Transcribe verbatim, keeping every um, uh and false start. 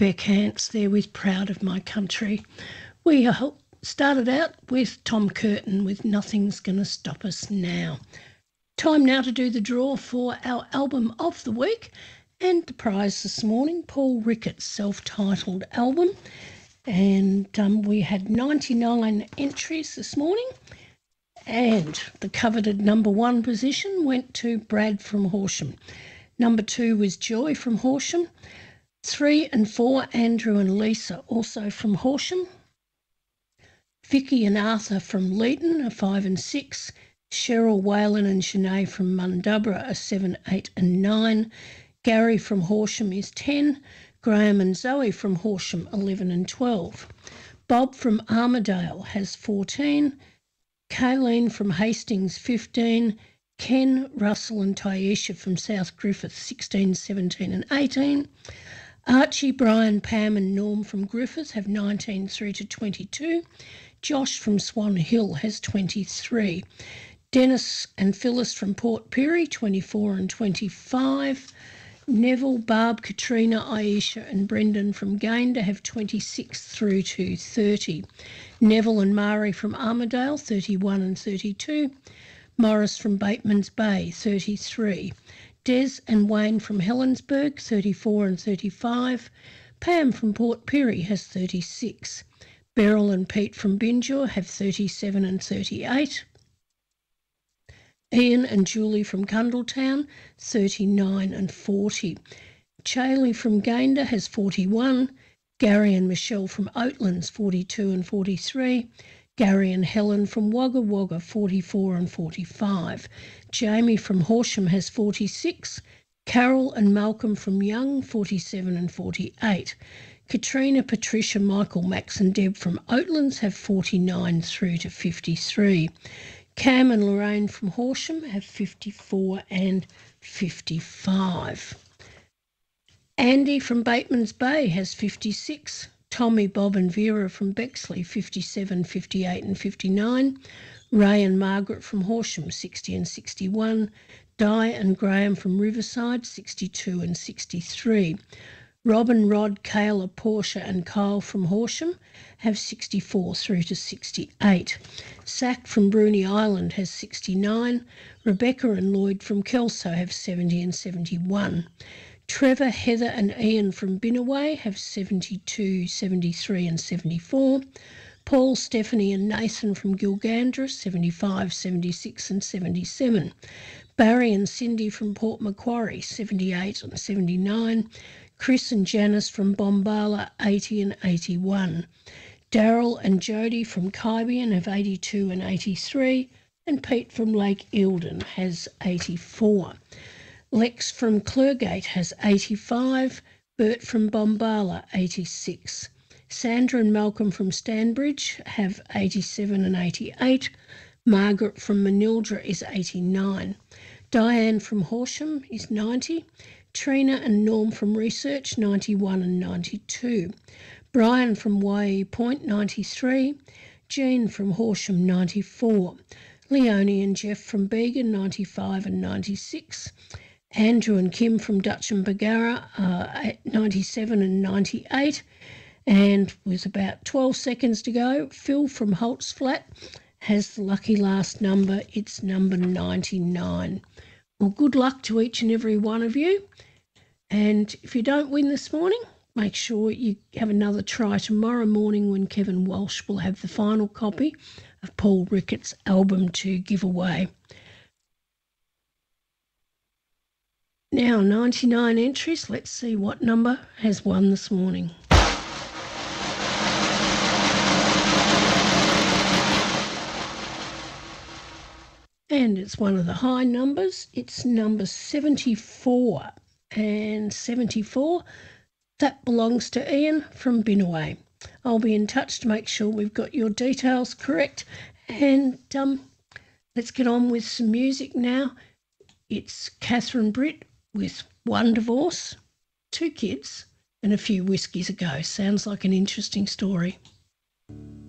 Beck Hance there with Proud of My Country. We uh, started out with Tom Curtin with Nothing's Gonna Stop Us Now. Time now to do the draw for our album of the week, and the prize this morning, Paul Ricketts' self-titled album. And um, we had ninety-nine entries this morning, and the coveted number one position went to Brad from Horsham. Number two was Joy from Horsham. Three and four, Andrew and Lisa, also from Horsham. Vicky and Arthur from Leeton are five and six. Cheryl, Whalen and Sinead from Mundubbera are seven, eight and nine. Gary from Horsham is ten. Graham and Zoe from Horsham, eleven and twelve. Bob from Armidale has fourteen. Kayleen from Hastings, fifteen. Ken, Russell and Tyesha from South Griffith, sixteen, seventeen and eighteen. Archie, Brian, Pam and Norm from Griffith have nineteen through to twenty-two. Josh from Swan Hill has twenty-three. Dennis and Phyllis from Port Pirie, twenty-four and twenty-five. Neville, Barb, Katrina, Aisha and Brendan from Gayndah have twenty-six through to thirty. Neville and Mari from Armidale, thirty-one and thirty-two. Morris from Bateman's Bay, thirty-three. Des and Wayne from Helensburgh, thirty-four and thirty-five. Pam from Port Pirie has thirty-six. Beryl and Pete from Binjor have thirty-seven and thirty-eight. Ian and Julie from Cundletown, thirty-nine and forty. Chailey from Gayndah has forty-one. Gary and Michelle from Oatlands, forty-two and forty-three. Gary and Helen from Wagga Wagga, forty-four and forty-five. Jamie from Horsham has forty-six. Carol and Malcolm from Young, forty-seven and forty-eight. Katrina, Patricia, Michael, Max and Deb from Oatlands have forty-nine through to fifty-three. Cam and Lorraine from Horsham have fifty-four and fifty-five. Andy from Bateman's Bay has fifty-six. Tommy, Bob and Vera from Bexley, fifty-seven, fifty-eight and fifty-nine. Ray and Margaret from Horsham, sixty and sixty-one. Di and Graham from Riverside, sixty-two and sixty-three. Robin, Rod, Kayla, Portia and Kyle from Horsham have sixty-four through to sixty-eight. Sack from Bruny Island has sixty-nine. Rebecca and Lloyd from Kelso have seventy and seventy-one. Trevor, Heather and Ian from Binnaway have seventy-two, seventy-three and seventy-four. Paul, Stephanie and Nathan from Gilgandra, seventy-five, seventy-six and seventy-seven. Barry and Cindy from Port Macquarie, seventy-eight and seventy-nine. Chris and Janice from Bombala, eighty and eighty-one. Daryl and Jody from Kybian have eighty-two and eighty-three. And Pete from Lake Eildon has eighty-four. Lex from Clergate has eighty-five. Bert from Bombala, eighty-six. Sandra and Malcolm from Stanbridge have eighty-seven and eighty-eight. Margaret from Manildra is eighty-nine. Diane from Horsham is ninety. Trina and Norm from Research, ninety-one and ninety-two. Brian from Waihee Point, ninety-three. Jean from Horsham, ninety-four. Leonie and Jeff from Began, ninety-five and ninety-six. Andrew and Kim from Dutch and Bagara are ninety-seven and ninety-eight. And with about twelve seconds to go, Phil from Holt's Flat has the lucky last number. It's number ninety-nine. Well, good luck to each and every one of you. And if you don't win this morning, make sure you have another try tomorrow morning when Kevin Walsh will have the final copy of Paul Ricketts' album to give away. Now, ninety-nine entries. Let's see what number has won this morning. And it's one of the high numbers. It's number seventy-four. And seventy-four, that belongs to Ian from Binnaway. I'll be in touch to make sure we've got your details correct. And um, let's get on with some music now. It's Catherine Britt with One Divorce, Two Kids and a Few Whiskies Ago. Sounds like an interesting story.